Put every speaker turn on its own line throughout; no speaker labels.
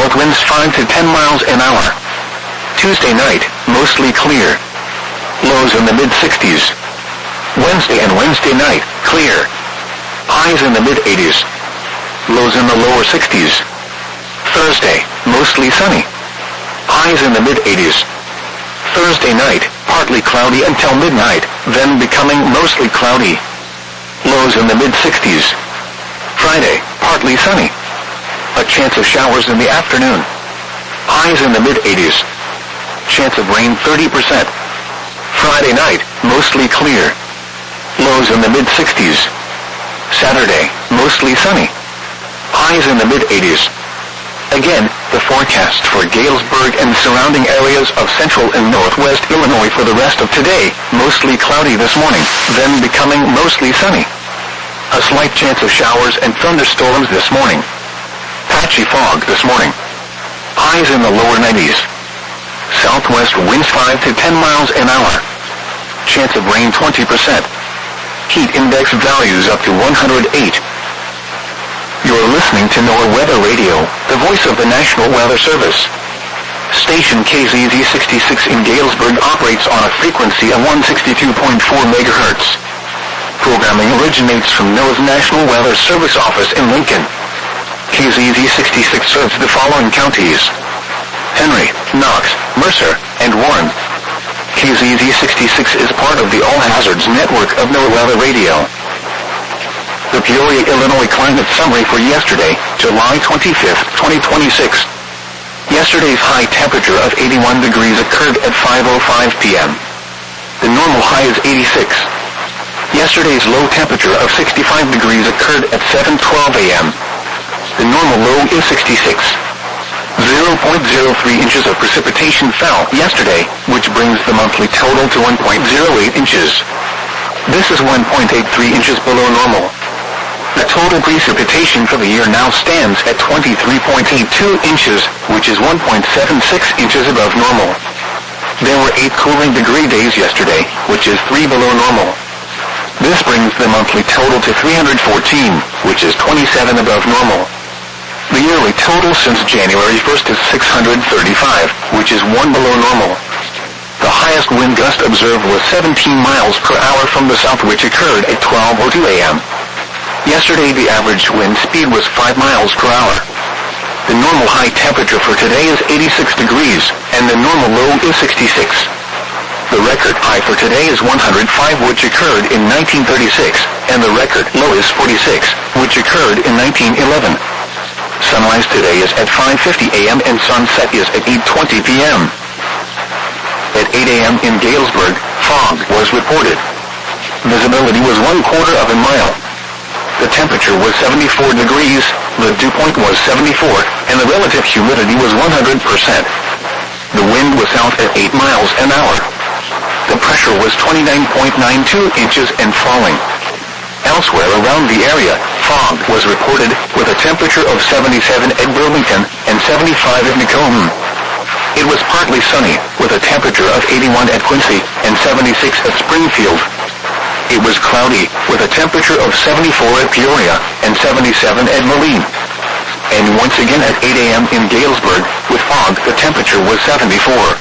south winds 5 to 10 miles an hour. Tuesday night, mostly clear. Lows in the mid-60s. Wednesday and Wednesday night, clear. Highs in the mid-80s. Lows in the lower 60s. Thursday, mostly sunny. Highs in the mid-80s. Thursday night, partly cloudy until midnight, then becoming mostly cloudy. Lows in the mid-60s. Friday, partly sunny. A chance of showers in the afternoon. Highs in the mid-80s. Chance of rain 30%. Friday night, mostly clear. Lows in the mid-60s. Saturday, mostly sunny. Highs in the mid-80s. Again, the forecast for Galesburg and surrounding areas of central and northwest Illinois for the rest of today, mostly cloudy this morning, then becoming mostly sunny. A slight chance of showers and thunderstorms this morning. Patchy fog this morning. Highs in the lower 90s. Southwest winds 5 to 10 miles an hour. Chance of rain 20%. Heat index values up to 108. You're listening to NOAA Weather Radio, the voice of the National Weather Service. Station KZZ66 in Galesburg operates on a frequency of 162.4 MHz. Programming originates from NOAA's National Weather Service office in Lincoln. KZZ66 serves the following counties: Henry, Knox, Mercer, and Warren. KZZ66 is part of the All Hazards network of NOAA Weather Radio. The Peoria, Illinois climate summary for yesterday, July 25, 2026. Yesterday's high temperature of 81 degrees occurred at 5:05 p.m. The normal high is 86. Yesterday's low temperature of 65 degrees occurred at 7:12 a.m. The normal low is 66. 0.03 inches of precipitation fell yesterday, which brings the monthly total to 1.08 inches. This is 1.83 inches below normal. The total precipitation for the year now stands at 23.82 inches, which is 1.76 inches above normal. There were 8 cooling degree days yesterday, which is 3 below normal. This brings the monthly total to 314, which is 27 above normal. The yearly total since January 1st is 635, which is 1 below normal. The highest wind gust observed was 17 miles per hour from the south, which occurred at 12:02 a.m. Yesterday the average wind speed was 5 miles per hour. The normal high temperature for today is 86 degrees, and the normal low is 66. The record high for today is 105, which occurred in 1936, and the record low is 46, which occurred in 1911. Sunrise today is at 5:50 a.m. and sunset is at 8:20 p.m. At 8 a.m. in Galesburg, fog was reported. Visibility was 1/4 of a mile. The temperature was 74 degrees, the dew point was 74, and the relative humidity was 100%. The wind was south at 8 miles an hour. The pressure was 29.92 inches and falling. Elsewhere around the area, fog was reported with a temperature of 77 at Burlington and 75 at Macomb. It was partly sunny with a temperature of 81 at Quincy and 76 at Springfield. It was cloudy with a temperature of 74 at Peoria and 77 at Moline. And once again at 8 a.m. in Galesburg, with fog, the temperature was 74.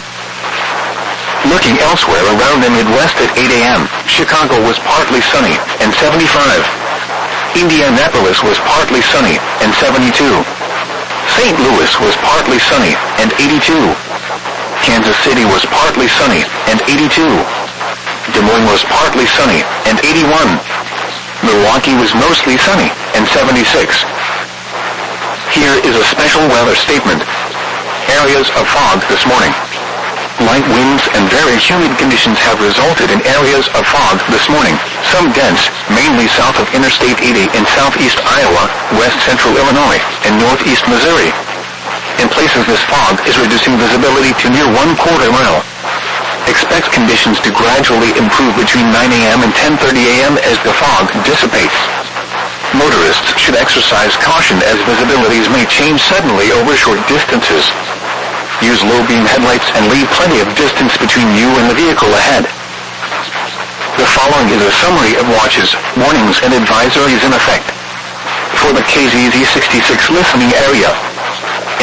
Looking elsewhere around the Midwest at 8 a.m., Chicago was partly sunny and 75. Indianapolis was partly sunny and 72. St. Louis was partly sunny and 82. Kansas City was partly sunny and 82. Des Moines was partly sunny and 81. Milwaukee was mostly sunny and 76. Here is a special weather statement. Areas of fog this morning. Light winds and very humid conditions have resulted in areas of fog this morning, some dense, mainly south of Interstate 80 in southeast Iowa, west central Illinois, and northeast Missouri. In places this fog is reducing visibility to near 1/4 mile. Expect conditions to gradually improve between 9 a.m. and 10:30 a.m. as the fog dissipates. Motorists should exercise caution as visibilities may change suddenly over short distances. Use low-beam headlights and leave plenty of distance between you and the vehicle ahead. The following is a summary of watches, warnings, and advisories in effect. For the KZZ66 listening area,